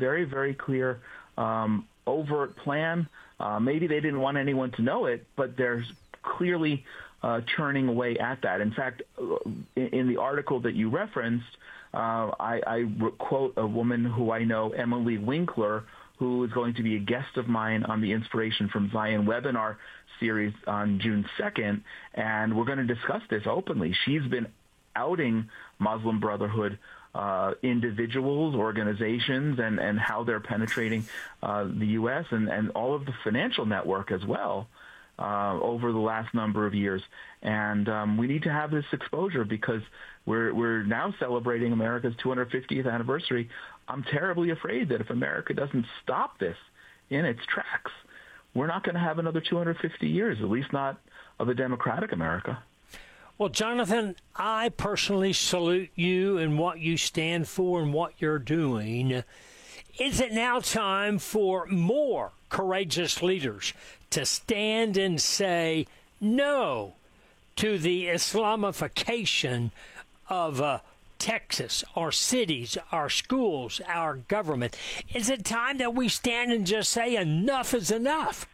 very, very clear, overt plan. Maybe they didn't want anyone to know it, but there's clearly churning away at that. In fact, in the article that you referenced, I quote a woman who I know, Emily Winkler, who is going to be a guest of mine on the Inspiration from Zion webinar series on June 2nd, and we're going to discuss this openly. She's been outing Muslim Brotherhood individuals, organizations, and how they're penetrating the U.S. and all of the financial network as well over the last number of years. And we need to have this exposure because we're now celebrating America's 250th anniversary. I'm terribly afraid that if America doesn't stop this in its tracks, we're not going to have another 250 years, at least not of a democratic America. Well, Jonathan, I personally salute you and what you stand for and what you're doing. Is it now time for more courageous leaders to stand and say no to the Islamification of Texas, our cities, our schools, our government? Is it time that we stand and just say enough is enough?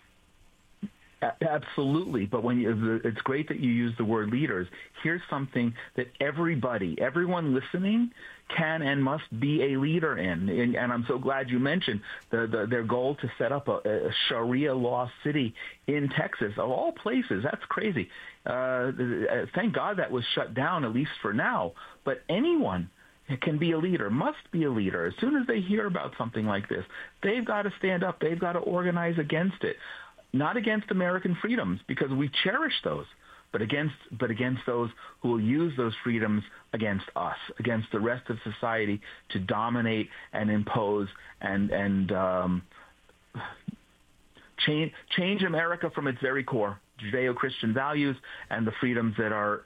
Absolutely, but it's great that you use the word leaders. Here's something that everyone listening can and must be a leader in. And I'm so glad you mentioned their goal to set up a Sharia law city in Texas, of all places. That's crazy. Thank God that was shut down, at least for now. But anyone can be a leader, must be a leader. As soon as they hear about something like this, they've got to stand up. They've got to organize against it. Not against American freedoms, because we cherish those, but against those who will use those freedoms against us, against the rest of society, to dominate and impose and change America from its very core, Judeo-Christian values and the freedoms that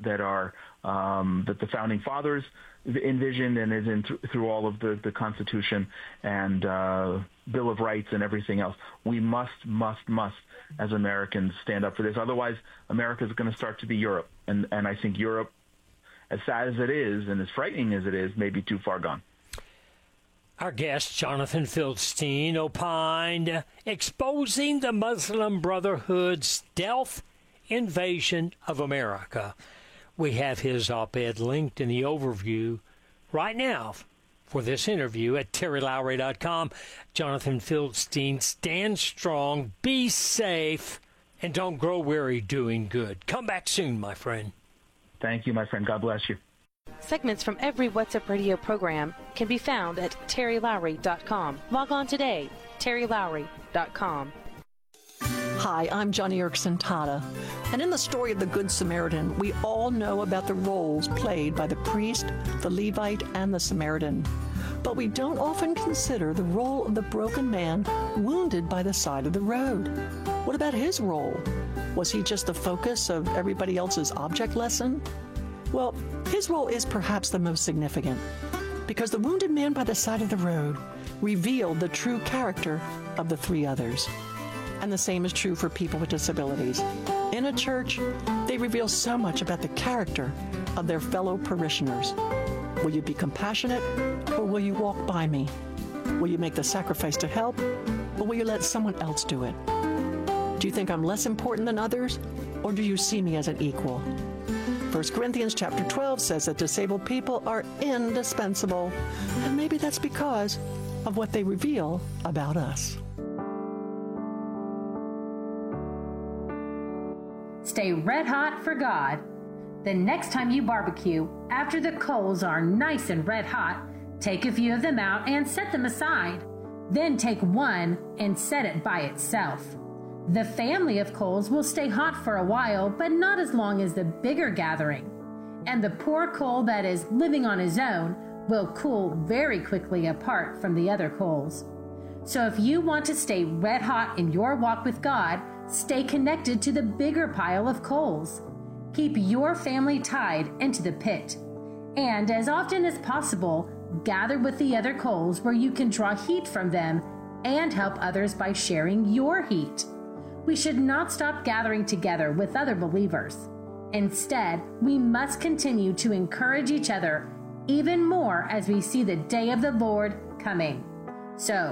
the founding fathers envisioned and is in through all of the Constitution and Bill of Rights and everything else. We must, as Americans, stand up for this. Otherwise, America is going to start to be Europe. And I think Europe, as sad as it is and as frightening as it is, may be too far gone. Our guest, Jonathan Fieldstein, opined, exposing the Muslim Brotherhood's stealth invasion of America. We have his op-ed linked in the overview right now for this interview at terrylowry.com. Jonathan Fieldstein, stand strong, be safe, and don't grow weary doing good. Come back soon, my friend. Thank you, my friend. God bless you. Segments from every What's Up Radio program can be found at terrylowry.com. Log on today, terrylowry.com. Hi, I'm Johnny Erickson Tata, and in the story of the Good Samaritan, we all know about the roles played by the priest, the Levite, and the Samaritan. But we don't often consider the role of the broken man wounded by the side of the road. What about his role? Was he just the focus of everybody else's object lesson? Well, his role is perhaps the most significant, because the wounded man by the side of the road revealed the true character of the three others. And the same is true for people with disabilities. In a church, they reveal so much about the character of their fellow parishioners. Will you be compassionate, or will you walk by me? Will you make the sacrifice to help, or will you let someone else do it? Do you think I'm less important than others, or do you see me as an equal? 1 Corinthians chapter 12 says that disabled people are indispensable, and maybe that's because of what they reveal about us. Stay red hot for God. The next time you barbecue, after the coals are nice and red hot, take a few of them out and set them aside. Then take one and set it by itself. The family of coals will stay hot for a while, but not as long as the bigger gathering. And the poor coal that is living on his own will cool very quickly apart from the other coals. So if you want to stay red hot in your walk with God, stay connected to the bigger pile of coals. Keep your family tied into the pit. And as often as possible, gather with the other coals where you can draw heat from them and help others by sharing your heat. We should not stop gathering together with other believers. Instead, we must continue to encourage each other even more as we see the day of the Lord coming. So,